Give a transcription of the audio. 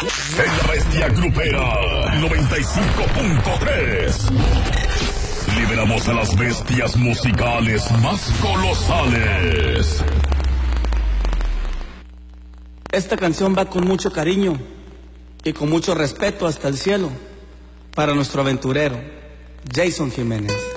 En la Bestia Grupera 95.3 liberamos a las bestias musicales más colosales. Esta canción va con mucho cariño y con mucho respeto hasta el cielo para nuestro aventurero, Jason Jiménez.